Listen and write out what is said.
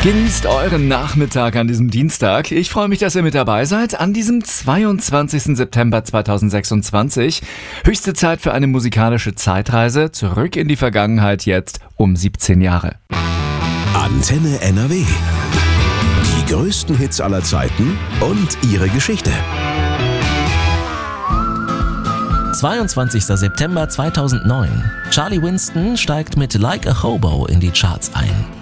Genießt euren Nachmittag an diesem Dienstag. Ich freue mich, dass ihr mit dabei seid an diesem 22. September 2026. Höchste Zeit für eine musikalische Zeitreise zurück in die Vergangenheit, jetzt um 17 Jahre. Antenne NRW. Die größten Hits aller Zeiten und ihre Geschichte. 22. September 2009. Charlie Winston steigt mit Like a Hobo in die Charts ein.